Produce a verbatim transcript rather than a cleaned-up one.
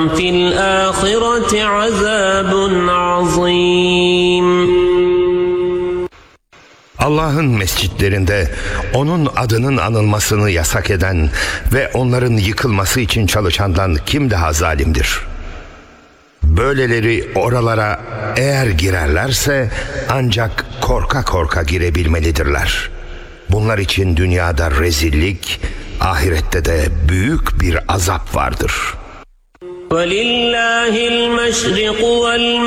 فِي الْآخِرَةِ عَذَابٌ عَظِيمٌ. Allah'ın mescitlerinde onun adının anılmasını yasak eden ve onların yıkılması için çalışandan kim daha zalimdir? Böyleleri oralara eğer girerlerse ancak korka korka girebilmelidirler. Bunlar için dünyada rezillik, ahirette de büyük bir azap vardır. وَلِلَّهِ الْمَشْرِقُ وَالْمَغْرِبُ